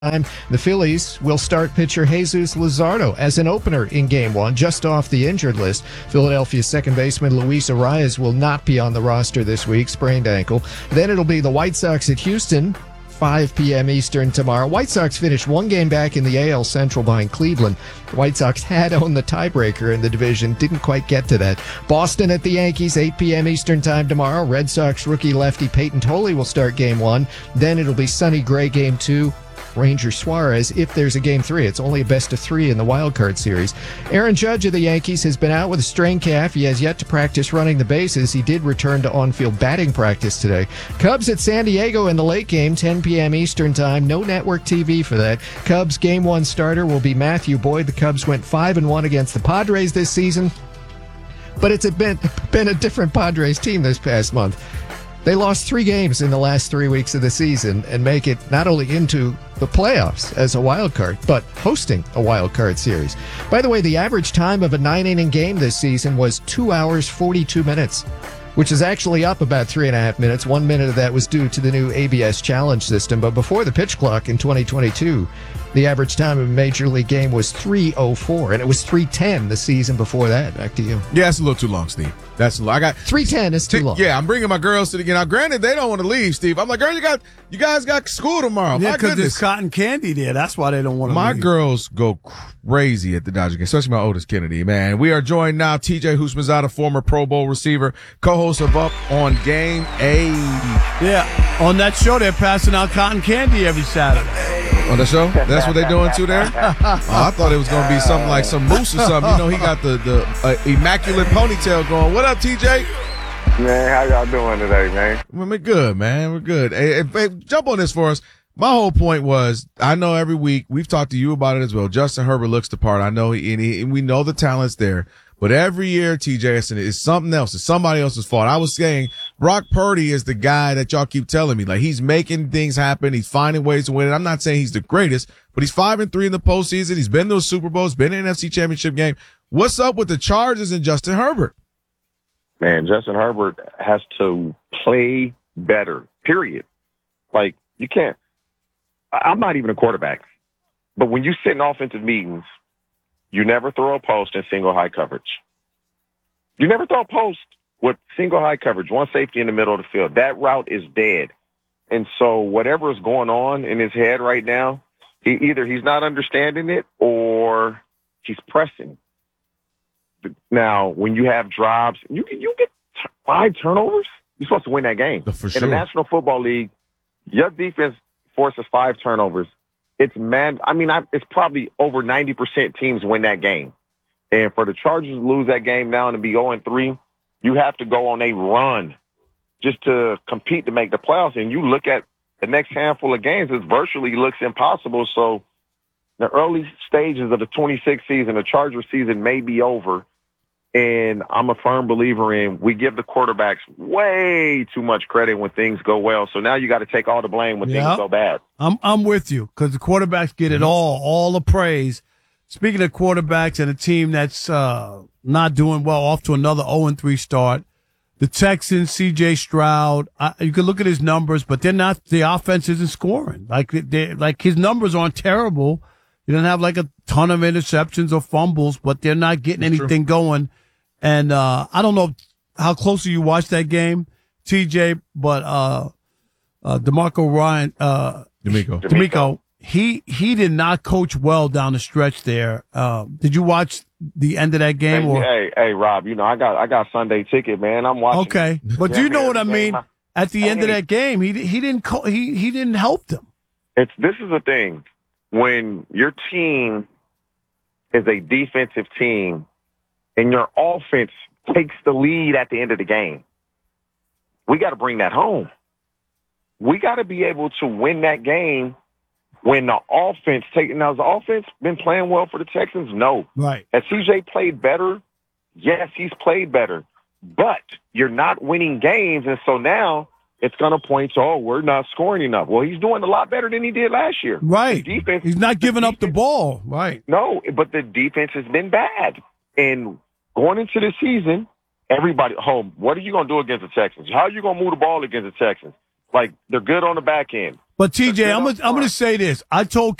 The Phillies will start pitcher Jesus Luzardo as an opener in Game 1, just off the injured list. Philadelphia's second baseman Luis Arias will not be on the roster this week, sprained ankle. Then it'll be the White Sox at Houston, 5 p.m. Eastern tomorrow. White Sox finished one game back in the AL Central behind Cleveland. The White Sox had owned the tiebreaker in the division, didn't quite get to that. Boston at the Yankees, 8 p.m. Eastern time tomorrow. Red Sox rookie lefty Peyton Tolley will start Game 1. Then it'll be Sonny Gray Game 2. Ranger Suarez if there's a Game 3. It's only a best of 3 in the wild card series. Aaron Judge of the Yankees has been out with a strained calf. He has yet to practice running the bases. He did return to on-field batting practice today. Cubs at San Diego in the late game, 10 p.m. Eastern time. No network TV for that. Cubs Game 1 starter will be Matthew Boyd. The Cubs went 5-1 against the Padres this season, but it's been a different Padres team this past month. They lost 3 games in the last 3 weeks of the season and make it not only into the playoffs as a wild card, but hosting a wild card series. By the way, the average time of a 9-inning game this season was 2 hours, 42 minutes, which is actually up about 3.5 minutes. 1 minute of that was due to the new ABS challenge system. But before the pitch clock in 2022, the average time of a major league game was 3:04, and it was 3:10 the season before that. Back to you. Yeah, it's a little too long, Steve. That's a lot. I got 3:10 is too long. Yeah, I'm bringing my girls to the game. Now, granted, they don't want to leave, Steve. I'm like, girl, you guys got school tomorrow. Yeah, because there's cotton candy there. That's why they don't want to leave. My girls go crazy at the Dodger game, especially my oldest, Kennedy. Man, we are joined now. TJ Houshmandzadeh, former Pro Bowl receiver, co-host of Up on Game A. Yeah, on that show, they're passing out cotton candy every Saturday. On the show? That's what they're doing too there? I thought it was going to be something like some moose or something. You know, he got the immaculate ponytail going. What up, TJ? Man, how y'all doing today, man? We're good, man. We're good. Hey, jump on this for us. My whole point was, I know every week, we've talked to you about it as well. Justin Herbert looks the part. I know, and we know the talent's there. But every year, TJ, it's something else. It's somebody else's fault. I was saying Brock Purdy is the guy that y'all keep telling me. Like, he's making things happen. He's finding ways to win it. I'm not saying he's the greatest, but he's 5-3 in the postseason. He's been to a Super Bowl. He's been in an NFC Championship game. What's up with the Chargers and Justin Herbert? Man, Justin Herbert has to play better, period. Like, you can't. I'm not even a quarterback. But when you sit in offensive meetings, you never throw a post in single high coverage. You never throw a post with single high coverage, one safety in the middle of the field. That route is dead. And so whatever is going on in his head right now, either he's not understanding it or he's pressing. Now, when you have drives, you get 5 turnovers, you're supposed to win that game. For sure. In the National Football League, your defense forces 5 turnovers. It's probably over 90% teams win that game. And for the Chargers to lose that game now and to be 0-3, you have to go on a run just to compete to make the playoffs. And you look at the next handful of games, it virtually looks impossible. So the early stages of the 26th season, the Chargers season may be over. And I'm a firm believer in we give the quarterbacks way too much credit when things go well. So now you got to take all the blame when things go bad. I'm with you because the quarterbacks get it all the praise. Speaking of quarterbacks and a team that's not doing well, off to another 0-3 start, the Texans, C.J. Stroud, you can look at his numbers, but they're not. The offense isn't scoring. Like his numbers aren't terrible. He doesn't have like a ton of interceptions or fumbles, but they're not getting anything going. And I don't know how closely you watched that game, TJ, but D'Amico, he did not coach well down the stretch there. Did you watch the end of that game? Hey, Rob, I got Sunday ticket, man. I'm watching. Okay, but do you know what I mean? At the end of that game, he didn't help them. This is the thing. When your team is a defensive team and your offense takes the lead at the end of the game, we got to bring that home. We got to be able to win that game when the offense now, has the offense been playing well for the Texans? No. Right. Has CJ played better? Yes, he's played better. But you're not winning games, and so now it's going to point to, we're not scoring enough. Well, he's doing a lot better than he did last year. Right. He's not giving up the ball. Right. No, but the defense has been bad. And going into the season, everybody, what are you going to do against the Texans? How are you going to move the ball against the Texans? Like, they're good on the back end. But TJ, I'm gonna say this. I told